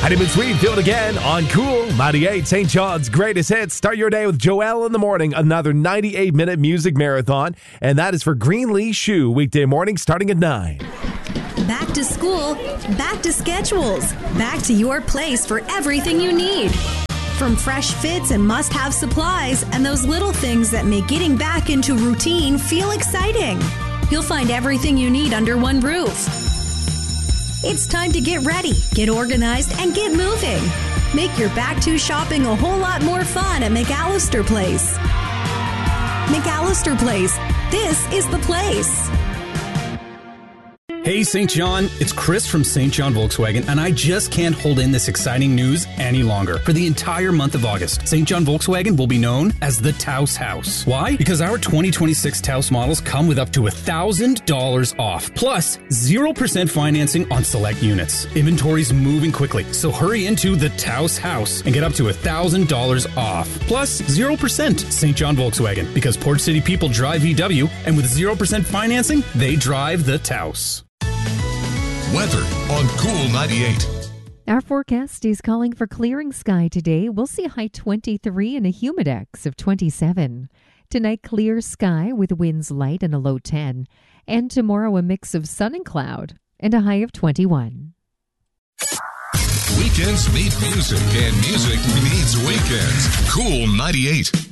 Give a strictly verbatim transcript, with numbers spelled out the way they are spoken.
Honeymoon Suite, feel it again on Cool ninety-eight, Saint John's greatest hits. Start your day with Joelle in the morning, another ninety-eight minute music marathon. And that is for Greenlee Shoe, weekday morning starting at nine. Back to school, back to schedules, back to your place for everything you need. From fresh fits and must-have supplies and those little things that make getting back into routine feel exciting. You'll find everything you need under one roof. It's time to get ready, get organized, and get moving. Make your back-to shopping a whole lot more fun at McAllister Place. McAllister Place. This is the place. Hey, Saint John, it's Chris from Saint John Volkswagen, and I just can't hold in this exciting news any longer. For the entire month of August, Saint John Volkswagen will be known as the Taos House. Why? Because our twenty twenty-six Taos models come with up to one thousand dollars off, plus zero percent financing on select units. Inventory's moving quickly, so hurry into the Taos House and get up to one thousand dollars off, plus zero percent Saint John Volkswagen, because Port City people drive V W, and with zero percent financing, they drive the Taos. Weather on Cool ninety-eight. Our forecast is calling for clearing sky today. We'll see a high twenty-three and a humidex of twenty-seven. Tonight, clear sky with winds light and a low ten. And tomorrow, a mix of sun and cloud and a high of twenty-one. Weekends need music, and music needs weekends. Cool ninety-eight.